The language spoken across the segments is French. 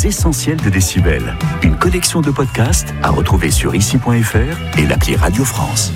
Les Essentiels de Décibel. Une collection de podcasts à retrouver sur ici.fr et l'appli Radio France.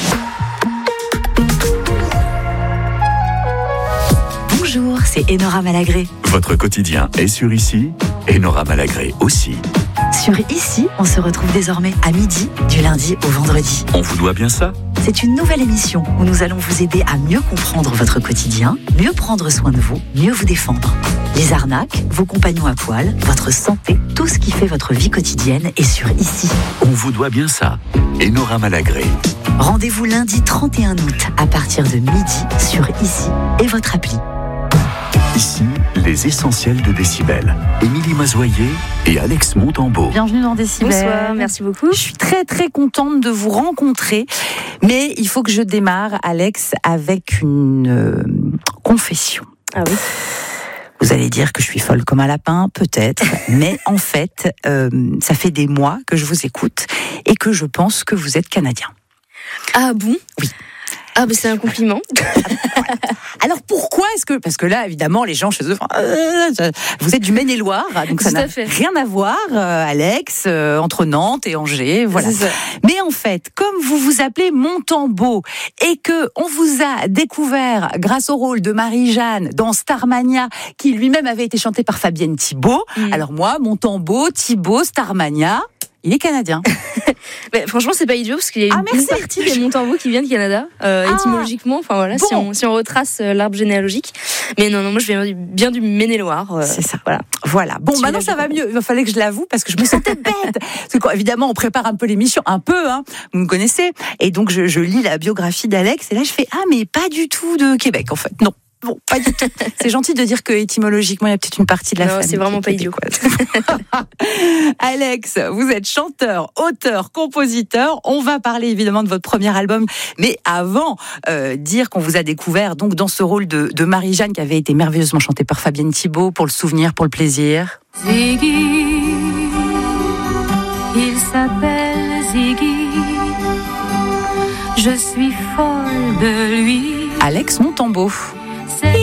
Bonjour, c'est Enora Malagré. Votre quotidien est sur Ici, Enora Malagré aussi. Sur Ici, on se retrouve désormais à midi, du lundi au vendredi. On vous doit bien ça? C'est une nouvelle émission où nous allons vous aider à mieux comprendre votre quotidien, mieux prendre soin de vous, mieux vous défendre. Les arnaques, vos compagnons à poil, votre santé, tout ce qui fait votre vie quotidienne est sur Ici. On vous doit bien ça. Enora Malagré. Rendez-vous lundi 31 août à partir de midi sur Ici et votre appli. Ici, les Essentiels de Décibel. Émilie Mazoyer et Alex Montembeau. Bienvenue dans Décibel. Bonsoir, merci beaucoup. Je suis très très contente de vous rencontrer, mais il faut que je démarre, Alex, avec une confession. Ah oui. Vous allez dire que je suis folle comme un lapin, peut-être, mais en fait, ça fait des mois que je vous écoute et que je pense que vous êtes Canadien. Ah bon? Oui. Ah, bah c'est un compliment. Alors pourquoi est-ce que... Parce que là, évidemment, les gens chez eux... vous êtes du Maine-et-Loire, donc ça n'a rien à voir, Alex, entre Nantes et Angers, voilà. Mais en fait, comme vous vous appelez Montembeau et que on vous a découvert grâce au rôle de Marie-Jeanne dans Starmania, qui lui-même avait été chanté par Fabienne Thibault, alors moi, Montembeau, Thibault, Starmania... Il est canadien. Mais franchement, c'est pas idiot parce qu'il y a une partie des Montembeau qui vient du Canada, étymologiquement. Enfin voilà, bon. si on retrace l'arbre généalogique. Mais non, moi je viens bien du Maine-et-Loire. C'est ça. Voilà. Bon, maintenant ça va mieux. Il fallait que je l'avoue parce que je me sentais bête. Parce que évidemment, on prépare un peu l'émission, vous me connaissez. Et donc je lis la biographie d'Alex et là je fais mais pas du tout de Québec en fait. Non. Bon, pas du tout. C'est gentil de dire que étymologiquement, il y a peut-être une partie de la famille. Non, c'est vraiment pas idiot. Alex, vous êtes chanteur, auteur, compositeur. On va parler évidemment de votre premier album. Mais avant, dire qu'on vous a découvert donc dans ce rôle de Marie-Jeanne qui avait été merveilleusement chantée par Fabienne Thibault, pour le souvenir, pour le plaisir. Ziggy, il s'appelle Ziggy. Je suis folle de lui. Alex Montembeau.